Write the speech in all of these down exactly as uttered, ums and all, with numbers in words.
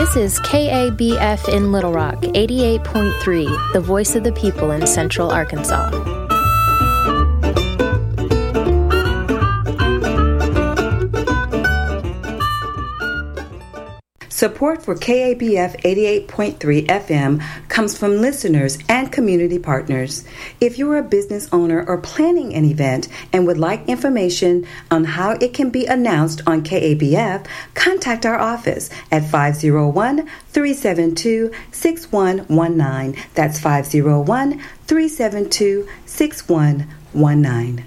This is K A B F in Little Rock, eighty-eight point three, the voice of the people in Central Arkansas. Support for K A B F eighty-eight point three F M comes from listeners and community partners. If you're a business owner or planning an event and would like information on how it can be announced on K A B F, contact our office at five oh one, three seven two, six one one nine. That's five oh one, three seven two, six one one nine.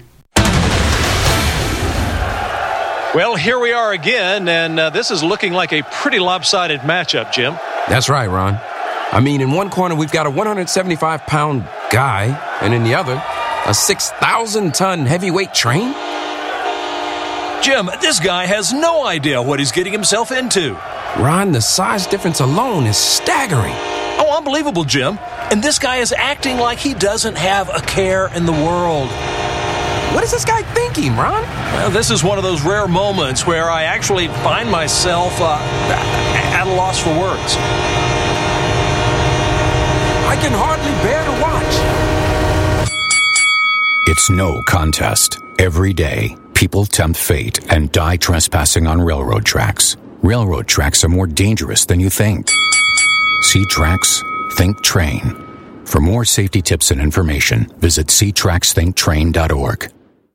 Well, here we are again, and uh, this is looking like a pretty lopsided matchup, Jim. That's right, Ron. I mean, in one corner, we've got a one hundred seventy-five pound guy, and in the other, a six thousand ton heavyweight train. Jim, this guy has no idea what he's getting himself into. Ron, the size difference alone is staggering. Oh, unbelievable, Jim. And this guy is acting like he doesn't have a care in the world. What is this guy thinking, Ron? Well, this is one of those rare moments where I actually find myself uh, at a loss for words. I can hardly bear to watch. It's no contest. Every day, people tempt fate and die trespassing on railroad tracks. Railroad tracks are more dangerous than you think. See tracks, think train. For more safety tips and information, visit see tracks think train dot org.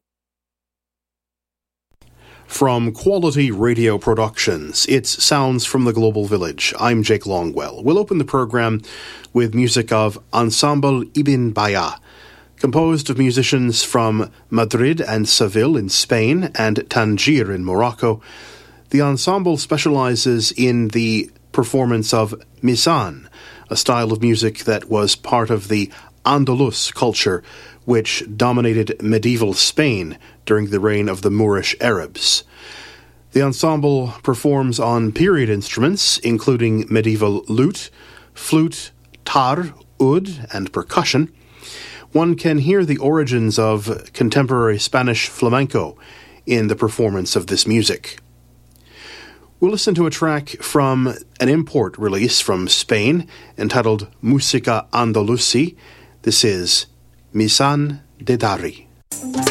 From Quality Radio Productions, it's Sounds from the Global Village. I'm Jake Longwell. We'll open the program with music of Ensemble Ibn Baya, composed of musicians from Madrid and Seville in Spain and Tangier in Morocco. The ensemble specializes in the performance of Misan, a style of music that was part of the Andalus culture, which dominated medieval Spain during the reign of the Moorish Arabs. The ensemble performs on period instruments, including medieval lute, flute, tar, oud, and percussion. One can hear the origins of contemporary Spanish flamenco in the performance of this music. We'll listen to a track from an import release from Spain entitled Música Andalusi. This is Misan de Dari.